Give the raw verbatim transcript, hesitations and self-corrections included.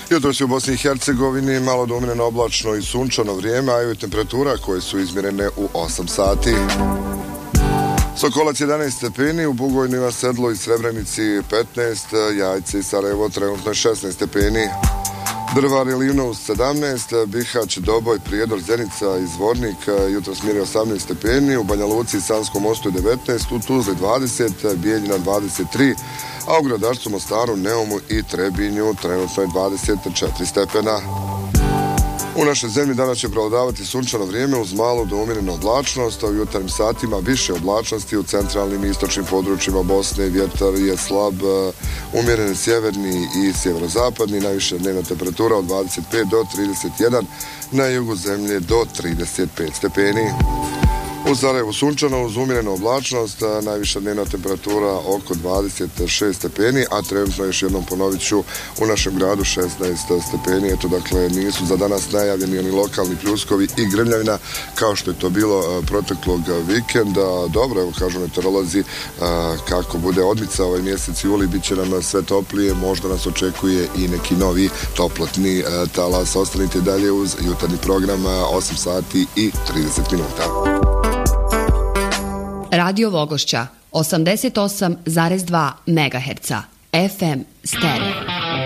Jutros je u Bosni i Hercegovini malo do umjereno oblačno i sunčano vrijeme, a i temperatura koje su izmjerene u osam sati. Sokolac jedanaest stepeni, u Bugojnu ima Sedlo i Srebrenici petnaest, Jajce i Sarajevo trenutno šesnaest stepeni. Drvar i Livnovac sedamnaest, Bihać, Doboj, Prijedor, Zenica i Zvornik jutros mjeri osamnaest stepeni, u Banja Luci i Sanskom Mostu devetnaest, u Tuzli dvadeset, Bijeljina dvadeset tri, a u Gradačcu, Mostaru, Neumu i Trebinju trenutno je dvadeset četiri stepena. U našoj zemlji danas će prevladavati sunčano vrijeme uz malu do umjerenu oblačnost, a u jutarnjim satima više oblačnosti u centralnim i istočnim područjima Bosne. Vjetar je slab, umjeren sjeverni i sjeverozapadni, najviša dnevna temperatura od dvadeset pet do trideset jedan, na jugu zemlje do trideset pet stepeni. U Sarajevu sunčano uz umjerenu oblačnost, najviša dnevna temperatura oko dvadeset šest stepeni, a trenutno još jednom ponovit ću u našem gradu šesnaest stepeni. Eto, dakle, nisu za danas najavljeni oni lokalni pljuskovi i grmljavina kao što je to bilo proteklog vikenda. Dobro, evo kažu meteorolozi, kako bude odmica ovaj mjesec juli, bit će nam sve toplije, možda nas očekuje i neki novi toplotni talas. Ostanite dalje uz jutarnji program, osam sati i trideset minuta. Radio Vogošća osamdeset osam zarez dva megaherca F M stereo.